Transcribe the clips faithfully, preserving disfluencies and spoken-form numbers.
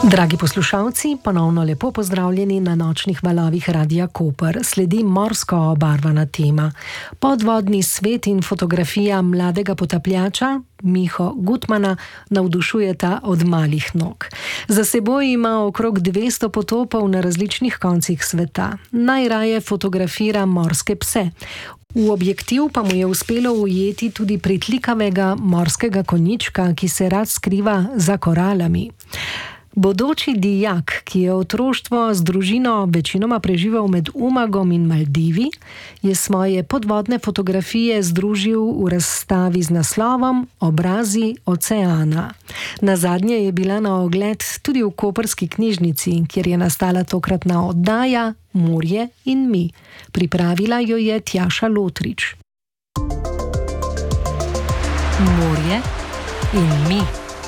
Dragi poslušalci, ponovno lepo pozdravljeni na nočnih valovih Radia Koper. Sledi morsko obarvana tema. Podvodni svet in fotografija mladega potapljača Miho Gutmana navdušujeta od malih nog. Za seboj ima okrog dvesto potopov na različnih koncih sveta. Najraje fotografira morske pse. V objektiv pa mu je uspelo ujeti tudi pritlikavega morskega konjička, ki se rad skriva za koralami. Bodoči dijak, ki je otroštvo z družino večinoma preživel med Umagom in Maldivi, je svoje podvodne fotografije združil v razstavi z naslovom Obrazi oceana. Nazadnje je bila na ogled tudi v koprski knjižnici, kjer je nastala tokratna oddaja Morje in mi. Pripravila jo je Tjaša Lotrič. Morje in mi.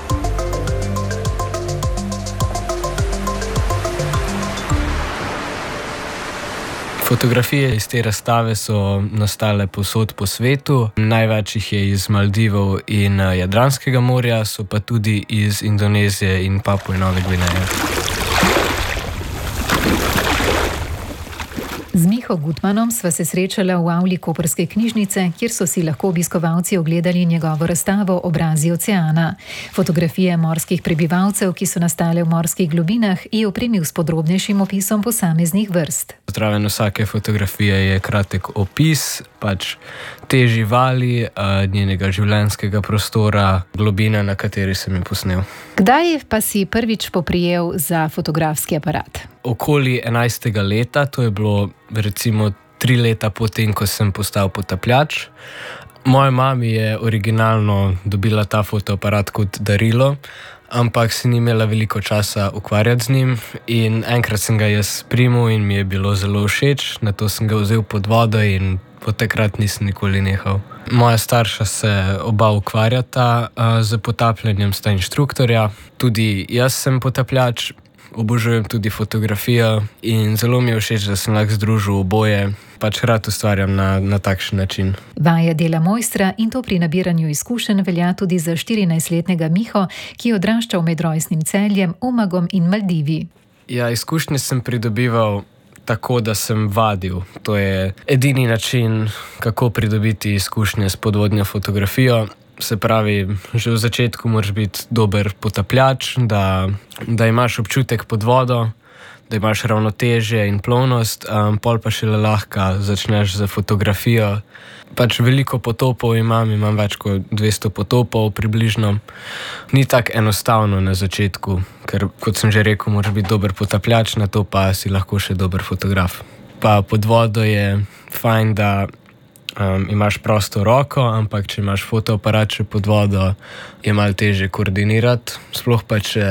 Fotografije iz te razstave so nastale povsod po svetu. Največ jih je iz Maldivov in Jadranskega morja, so pa tudi iz Indonezije in Papue Nove Gvineje. Z Miho Gutmanom sva se srečala v avli koprske knjižnice, kjer so si lahko obiskovalci ogledali njegovo razstavo Obrazi oceana. Fotografije morskih prebivalcev, ki so nastale v morskih globinah, je opremil s podrobnejšim opisom posameznih vrst. Zraven vsake fotografije je kratek opis, pač te živali, njenega življenjskega prostora, globine, na kateri sem jo posnel. Kdaj pa si prvič poprijel za fotografski aparat? Okoli enajstega leta, to je bilo recimo tri leta potem, ko sem postal potapljač. Moja mama je originalno dobila ta fotoaparat kot darilo, ampak se ni imela veliko časa ukvarjati z njim in enkrat sem ga jaz primil in mi je bilo zelo všeč, nato sem ga vzel pod vodo in od takrat nisem nikoli nehal. Moja starša se oba ukvarjata uh, z potapljanjem, sta inštruktorja, tudi jaz sem potapljač. Obožujem tudi fotografijo in zelo mi je všeč, da sem lahko združil oboje, pač rad ustvarjam na, na takšen način. Vaja dela mojstra in to pri nabiranju izkušenj velja tudi za štirinajstletnega Miho, ki je odraščal med rojstnim Celjem, Umagom in Maldivi. Ja, izkušnje sem pridobival tako, da sem vadil. To je edini način, kako pridobiti izkušnje s podvodno fotografijo. Se pravi, že v začetku moraš biti dober potapljač, da, da imaš občutek pod vodo, da imaš ravnotežje in plovnost, um, pol pa šele lahko začneš z fotografijo. Pač veliko potopov imam, imam več kot dvesto potopov približno. Ni tako enostavno na začetku, ker kot sem že rekel, moraš biti dober potapljač, na to pa si lahko še dober fotograf. Pa pod vodo je fajn, da Um, imaš prosto roko, ampak če imaš fotoaparat še pod vodo, je malo težje koordinirati. Sploh pa, če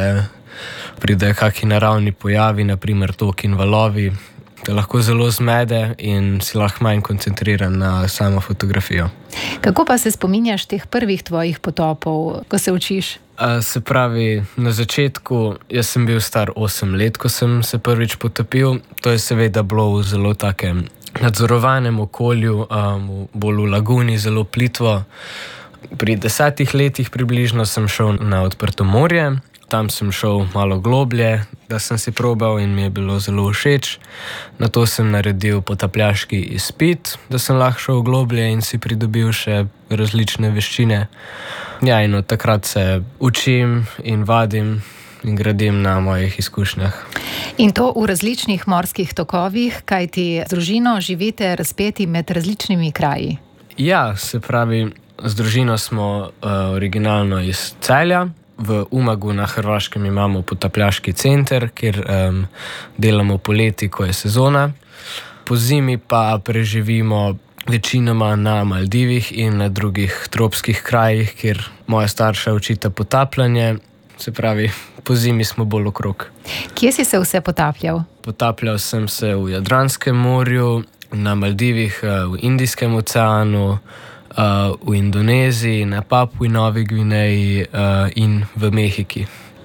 pridejo kakšni naravni pojavi, naprimer tok in valovi, te lahko zelo zmede in si lahko manj koncentriran na samo fotografijo. Kako pa se spominjaš teh prvih tvojih potopov, ko se učiš? Uh, se pravi, na začetku, jaz sem bil star osem let, ko sem se prvič potopil. To je seveda bilo v zelo takem nadzorovanem okolju, um, bolj v laguni, zelo plitvo. Pri desetih letih približno sem šel na odprto morje, tam sem šel malo globlje, da sem si probal in mi je bilo zelo všeč. Nato sem naredil potapljaški izpit, da sem lahko šel globlje in si pridobil še različne veščine. Ja, in od takrat se učim in vadim in gradim na mojih izkušnjah. In to v različnih morskih tokovih, kajti z družino živite razpeti med različnimi kraji. Ja, se pravi, z družino smo uh, originalno iz Celja. V Umagu na Hrvaškem imamo potapljaški center, kjer um, delamo poleti, ko je sezona. Po zimi pa preživimo večinoma na Maldivih in na drugih tropskih krajih, kjer moja starša učita potapljanje. Se pravi, po zimi smo bolj okrog. Kje si se vse potapljal? Potapljal sem se v Jadranskem morju, na Maldivih, v Indijskem oceanu, v Indoneziji, na Papui Novi Gvineji in v Mehiki.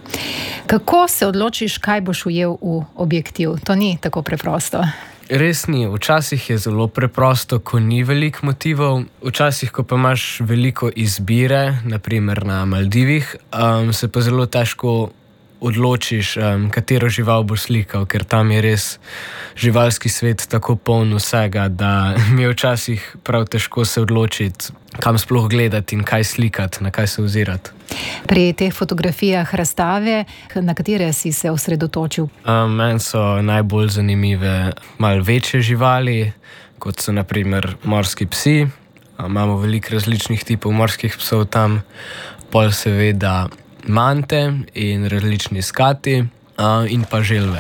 Kako se odločiš, kaj boš ujel v objektiv? To ni tako preprosto. Res ni. Včasih je zelo preprosto, ko ni veliko motivov. Včasih, ko pa imaš veliko izbire, naprimer na Maldivih, um, se pa zelo težko odločiš, um, katero žival boš slikal, ker tam je res živalski svet tako poln vsega, da mi je včasih prav težko se odločiti, kam sploh gledati in kaj slikati, na kaj se ozirati. Pri teh fotografijah razstave, na katere si se osredotočil? Um, meni so najbolj zanimive malo večje živali, kot so na primer morski psi. Um, imamo veliko različnih tipov morskih psov tam, pol seveda mante in različni skati uh, in pa želve.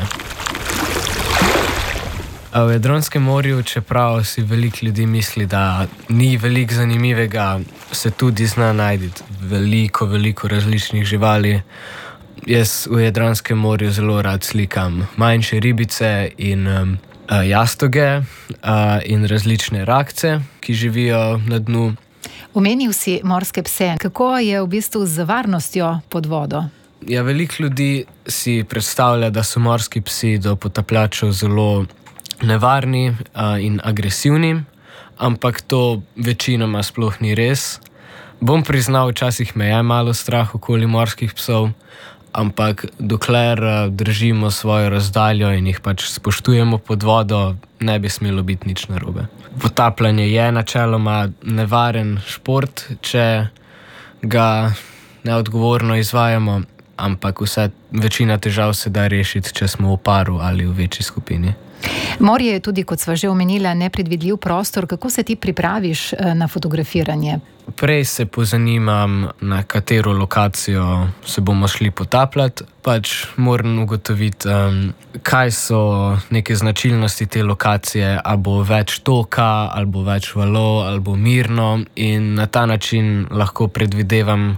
V Jadranskem morju, čeprav si veliko ljudi misli, da ni veliko zanimivega, se tudi zna najti veliko, veliko različnih živali. Jaz v Jadranskem morju zelo rad slikam manjše ribice in um, jastoge uh, in različne rakce, ki živijo na dnu. Omenil si morske pse. Kako je v bistvu z varnostjo pod vodo? Ja, veliko ljudi si predstavlja, da so morski psi do potapljačev zelo nevarni uh, in agresivni, ampak to večinoma sploh ni res. Bom priznal, včasih me je malo strah okoli morskih psov, ampak dokler uh, držimo svojo razdaljo in jih pač spoštujemo pod vodo, ne bi smelo biti nič narobe. Potapljanje je načeloma nevaren šport, če ga neodgovorno izvajamo, ampak vse, večina težav se da rešiti, če smo v paru ali v večji skupini. Morje je tudi, kot sva že omenila, nepredvidljiv prostor. Kako se ti pripraviš na fotografiranje? Prej se pozanimam, na katero lokacijo se bomo šli potapljati. Pač moram ugotoviti, um, kaj so neke značilnosti te lokacije, ali bo več toka, ali bo več valov, ali bo mirno, in na ta način lahko predvidevam,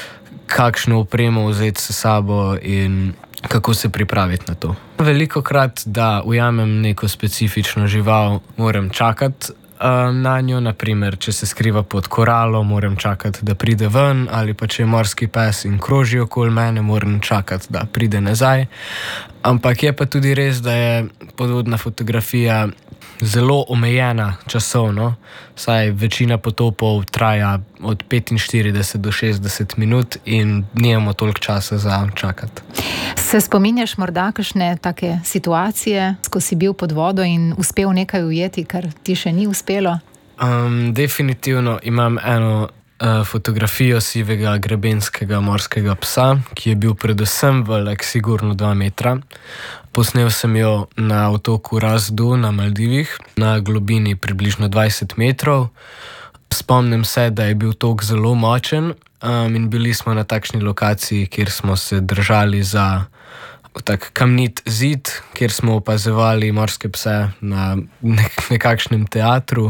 kakšno opremo vzeti s sabo in kako se pripraviti na to. Velikokrat, da ujamem neko specifično žival, moram čakati um, na njo. Naprimer, če se skriva pod koralo, moram čakati, da pride ven, ali pa če je morski pes in kroži okoli mene, moram čakati, da pride nazaj. Ampak je pa tudi res, da je podvodna fotografija zelo omejena časovno, saj večina potopov traja od petinštirideset do šestdeset minut in nimamo toliko časa za čakati. Se spominjaš morda kakšne take situacije, ko si bil pod vodo in uspel nekaj ujeti, kar ti še ni uspelo? Um, definitivno imam eno uh, fotografijo sivega grebenskega morskega psa, ki je bil predvsem velik, sigurno dva metra. Posnel sem jo na otoku Razdu na Maldivih, na globini približno dvajset metrov. Spomnim se, da je bil tok zelo močen um, in bili smo na takšni lokaciji, kjer smo se držali za tak kamnit zid, kjer smo opazovali morske pse na nek nekakšnem teatru.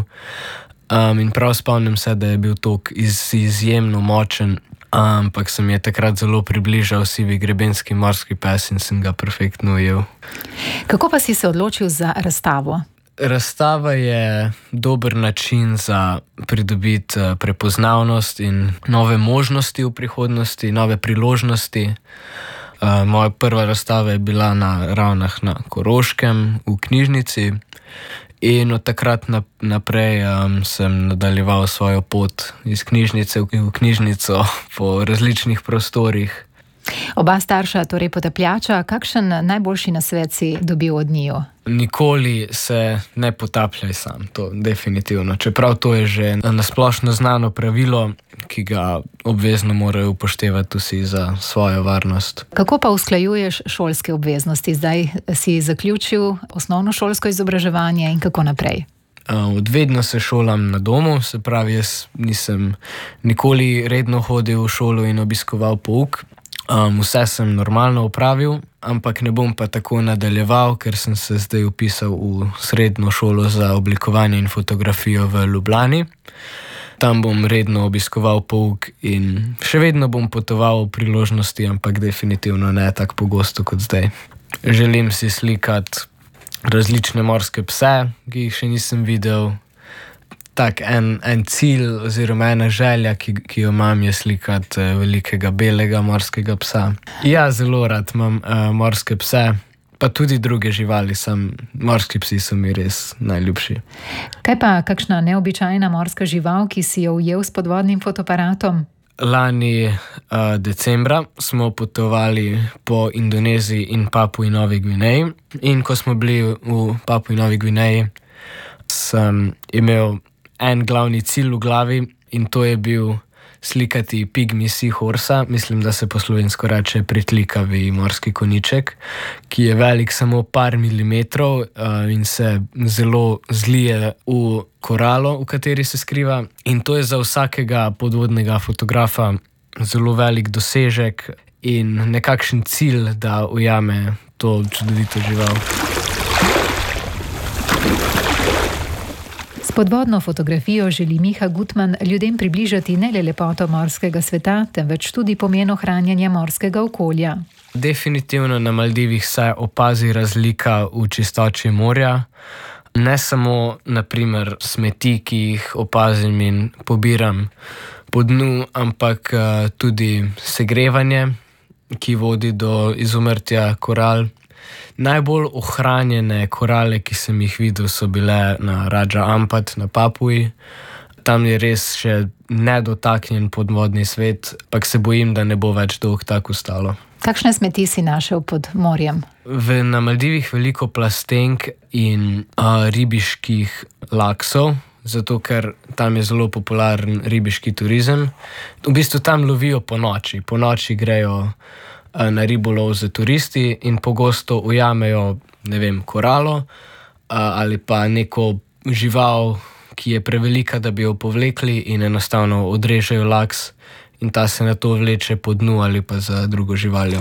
Um, in prav spomnim se, da je bil tok iz izjemno močen, ampak se mi je takrat zelo približal sivi grebenski morski pes in sem ga perfektno ujel. Kako pa si se odločil za razstavo? Razstava je dober način za pridobiti prepoznavnost in nove možnosti v prihodnosti, nove priložnosti. Uh, moja prva razstava je bila na Ravnah na Koroškem v knjižnici in od takrat naprej um, sem nadaljeval svojo pot iz knjižnice v knjižnico po različnih prostorih. Oba starša, torej potapljača, kakšen najboljši nasvet si dobil od njiju? Nikoli se ne potapljaj sam, to definitivno. Čeprav to je že nasplošno znano pravilo, ki ga obvezno morajo upoštevati vsi za svojo varnost. Kako pa usklajuješ šolske obveznosti? Zdaj si zaključil osnovno šolsko izobraževanje in kako naprej? Od vedno se šolam na domu, se pravi, jaz nisem nikoli redno hodil v šolo in obiskoval pouk. Um, vse sem normalno opravil, ampak ne bom pa tako nadaljeval, ker sem se zdaj upisal v srednjo šolo za oblikovanje in fotografijo v Ljubljani. Tam bom redno obiskoval pouk in še vedno bom potoval v priložnosti, ampak definitivno ne tako pogosto kot zdaj. Želim si slikati različne morske pse, ki jih še nisem videl. Tak en, en cilj oziroma ena želja, ki, ki jo imam, je slikati velikega belega morskega psa. Ja, zelo rad imam uh, morske pse, pa tudi druge živali, sam morski psi so mi res najljubši. Kaj pa kakšna neobičajna morska žival, ki si jo ujel s podvodnim fotoaparatom? lani uh, decembra smo potovali po Indoneziji in Papui Novi Gvineji. In ko smo bili v Papui Novi Gvineji, sem imel en glavni cilj v glavi in to je bil slikati pygmy seahorsa, mislim, da se po slovensko reče pritlikavi morski koniček, ki je velik samo par milimetrov uh, in se zelo zlije v koralo, v kateri se skriva. In to je za vsakega podvodnega fotografa zelo velik dosežek in nekakšen cilj, da ujame to čudovito žival. S podvodno fotografijo želi Miha Gutman ljudem približati ne le lepoto morskega sveta, temveč tudi pomen ohranjanja morskega okolja. Definitivno na Maldivih se opazi razlika v čistoči morja. Ne samo, na primer, smeti, ki jih opazim in pobiram po dnu, ampak tudi segrevanje, ki vodi do izumrtja koral. Najbolj ohranjene korale, ki sem jih videl, so bile na Raja Ampat na Papui. Tam je res še nedotaknjen podvodni svet, ampak se bojim, da ne bo več dolgo tako stalo. Kakšne smeti si našel pod morjem? V, na Maldivih veliko plastenk in uh, ribiških laksov, zato ker tam je zelo popularen ribiški turizem. V bistvu tam lovijo po noči. Po noči grejo na ribolov za turisti in pogosto ujamejo, ne vem, koralo ali pa neko žival, ki je prevelika, da bi jo povlekli in enostavno odrežejo laks in ta se na to vleče po dnu ali pa za drugo živaljo.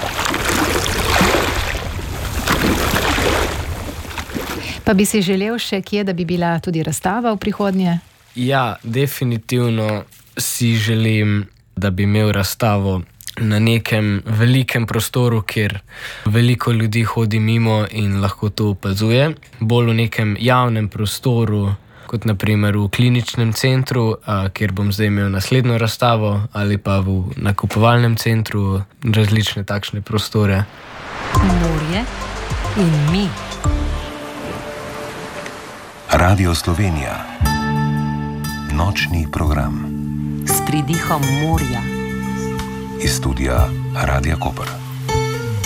Pa bi si želel še kje, da bi bila tudi razstava v prihodnje? Ja, definitivno si želim, da bi imel razstavo na nekem velikem prostoru, kjer veliko ljudi hodi mimo in lahko to opazuje. Bolj v nekem javnem prostoru, kot naprimer v kliničnem centru, kjer bom zdaj imel naslednjo razstavo, ali pa v nakupovalnem centru, različne takšne prostore. Morje in mi. Radio Slovenija. Nočni program. S pridihom morja. Iz studia Radia Koper.